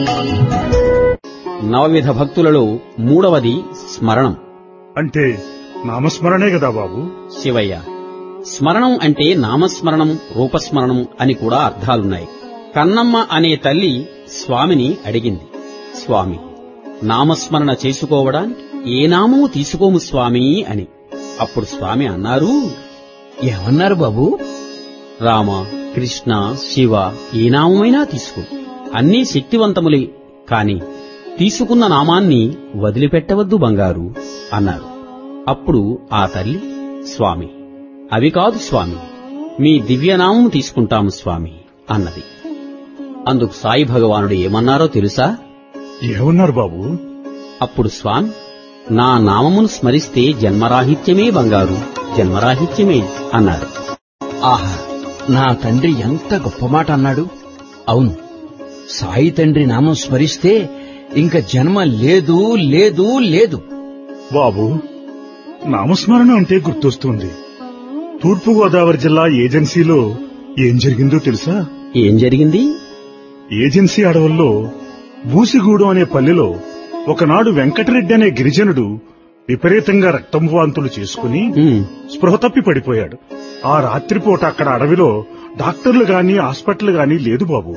నవవిధ భక్తులలో మూడవది స్మరణం. అంటే నామస్మరణే కదా బాబు? శివయ్య, స్మరణం అంటే నామస్మరణం, రూపస్మరణం అని కూడా అర్థాలున్నాయి. కన్నమ్మ అనే తల్లి స్వామిని అడిగింది, స్వామి, నామస్మరణ చేసుకోవడానికి ఏ నామము తీసుకోము స్వామి అని. అప్పుడు స్వామి అన్నారు, ఏమన్నారు బాబు? రామ, కృష్ణ, శివ ఏ నామమైనా తీసుకో, అన్నీ శక్తివంతములే, కాని తీసుకున్న నామాన్ని వదిలిపెట్టవద్దు బంగారు అన్నారు. అప్పుడు ఆ తల్లి, స్వామి, అవి కాదు స్వామి, మీ దివ్యనామం తీసుకుంటాము స్వామి అన్నది. అందుకు సాయి భగవానుడు ఏమన్నారో తెలుసా? ఏమన్నారు బాబు? అప్పుడు స్వామి, నా నామమును స్మరిస్తే జన్మరాహిత్యమే బంగారు, జన్మరాహిత్యమే అన్నారు. ఆహా, నా తండ్రి ఎంత గొప్ప మాట అన్నాడు. అవును, సాయి తండ్రి నామం స్మరిస్తే ఇంక జన్మ లేదు లేదు లేదు. బాబు, నామస్మరణ అంటే గుర్తొస్తుంది. తూర్పుగోదావరి జిల్లా ఏజెన్సీలో ఏం జరిగిందో తెలుసా? ఏం జరిగింది? ఏజెన్సీ అడవుల్లో బూసిగూడు అనే పల్లెలో ఒకనాడు వెంకటరెడ్డి అనే గిరిజనుడు విపరీతంగా రక్తం వాంతులు చేసుకుని స్పృహ తప్పి పడిపోయాడు. ఆ రాత్రిపూట అక్కడ అడవిలో డాక్టర్లు గాని హాస్పిటల్ గాని లేదు బాబు.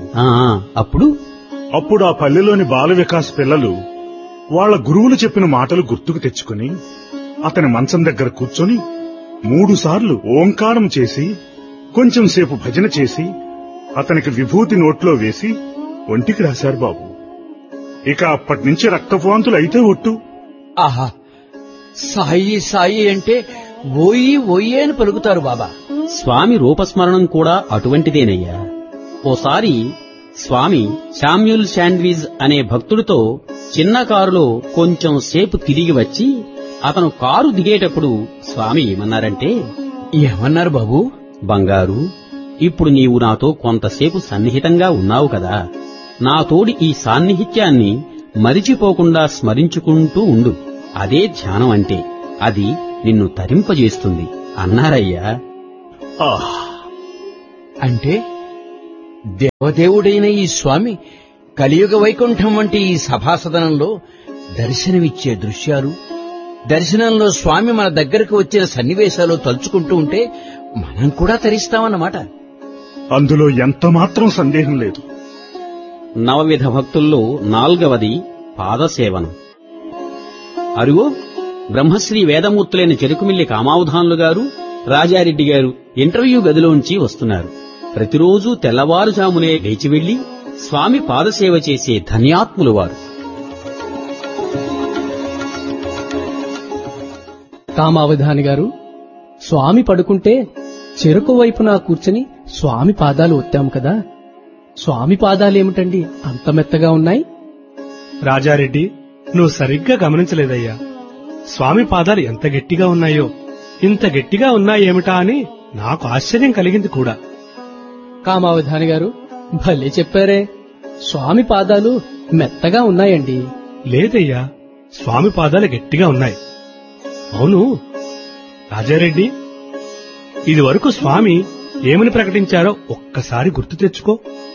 అప్పుడు ఆ పల్లెలోని బాల వికాస్ పిల్లలు వాళ్ల గురువులు చెప్పిన మాటలు గుర్తుకు తెచ్చుకుని అతని మంచం దగ్గర కూర్చొని 3 సార్లు ఓంకారం చేసి కొంచెం సేపు భజన చేసి అతనికి విభూతి నోట్లో వేసి ఒంటికి రాశారు బాబు. ఇక అప్పటినుంచి రక్తవాంతులు అయితే ఒట్టు. ఆహా, సాయి సాయి అంటే ఓయి ఓయి అని పలుకుతారు బాబా. స్వామి రూపస్మరణం కూడా అటువంటిదేనయ్యా. ఓసారి స్వామి శామ్యూల్ శాండ్విజ్ అనే భక్తుడితో చిన్న కారులో కొంచెం సేపు తిరిగి వచ్చి అతను కారు దిగేటప్పుడు స్వామి ఏమన్నారంటే, ఏమన్నారు బాబు? బంగారు, ఇప్పుడు నీవు నాతో కొంతసేపు సన్నిహితంగా ఉన్నావు కదా, నాతోడి ఈ సాన్నిహిత్యాన్ని మరిచిపోకుండా స్మరించుకుంటూ ఉండు. అదే ధ్యానం అంటే, అది నిన్ను తరింపజేస్తుంది అన్నారయ్యా. అంటే దేవదేవుడైన ఈ స్వామి కలియుగ వైకుంఠం వంటి ఈ సభాసదనంలో దర్శనమిచ్చే దృశ్యాలు, దర్శనంలో స్వామి మన దగ్గరకు వచ్చిన సన్నివేశాలు తలుచుకుంటూ ఉంటే మనం కూడా తరిస్తామన్నమాట. అందులో ఎంత మాత్రం సందేహం లేదు. నవవిధ భక్తుల్లో 4వది పాదసేవనం. అరుగో, బ్రహ్మశ్రీ వేదమూర్తులైన చెరుకుమిల్లి కామావధానులు గారు, రాజారెడ్డి గారు ఇంటర్వ్యూ గదిలోంచి వస్తున్నారు. ప్రతిరోజూ తెల్లవారుజామునే లేచి వెళ్లి స్వామి పాదసేవ చేసే ధన్యాత్ములు వారు. కామావధాని గారు, స్వామి పడుకుంటే చెరుకు వైపున కూర్చుని స్వామి పాదాలు ఒత్తాము కదా, స్వామి పాదాలేమిటండి అంత మెత్తగా ఉన్నాయి? రాజారెడ్డి, నువ్వు సరిగ్గా గమనించలేదయ్యా. స్వామి పాదాలు ఎంత గట్టిగా ఉన్నాయో, ఇంత గట్టిగా ఉన్నాయేమిటా అని నాకు ఆశ్చర్యం కలిగింది కూడా. కామావధాని గారు భలే చెప్పారే, స్వామి పాదాలు మెత్తగా ఉన్నాయండి. లేదయ్యా, స్వామి పాదాలు గట్టిగా ఉన్నాయి. అవును రాజారెడ్డి, ఇది వరకు స్వామి ఏమని ప్రకటించారో ఒక్కసారి గుర్తు తెచ్చుకో.